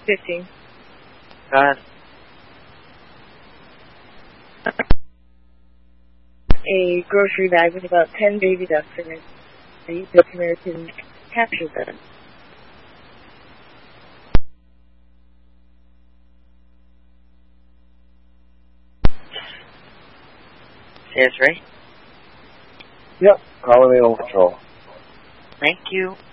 15. A grocery bag with about 10 baby ducks in it. The Dutch Americans captured them. Yes, right? Yep, calling Animal Control. Thank you.